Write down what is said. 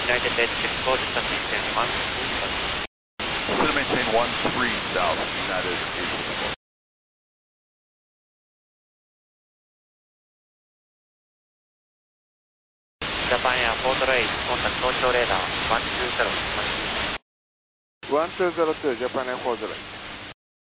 United Edge code submission 1 Still maintain 13 south, United 864. Japan Air Port Rate, contact Tokyo radar 120. 1202 Japan Air 40.